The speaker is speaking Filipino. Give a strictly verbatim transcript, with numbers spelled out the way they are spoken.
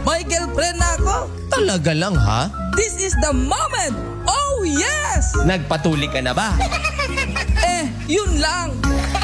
May girlfriend na ako. Talaga lang ha? This is the moment. Oh yes! Nagpatuli ka na ba? Eh, yun lang.